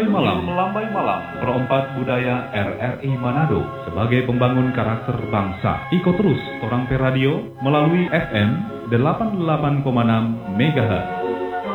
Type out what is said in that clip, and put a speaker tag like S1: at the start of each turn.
S1: Melambai Malam, Perompak Budaya RRI Manado sebagai pembangun karakter bangsa. Ikut terus Torang Pe Radio melalui FM 88,6 MHz.